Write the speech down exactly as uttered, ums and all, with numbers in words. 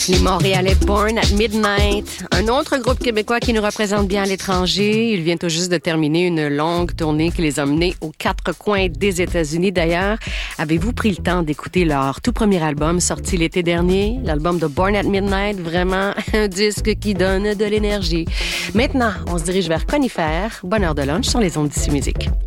Les Montréalais Born at Midnight, un autre groupe québécois qui nous représente bien à l'étranger. Il vient tout juste de terminer une longue tournée qui les a menés aux quatre coins des États-Unis. D'ailleurs, avez-vous pris le temps d'écouter leur tout premier album sorti l'été dernier? L'album de Born at Midnight, vraiment un disque qui donne de l'énergie. Maintenant, on se dirige vers Conifère. Bonne heure de lunch sur les ondes d'Ici Musique.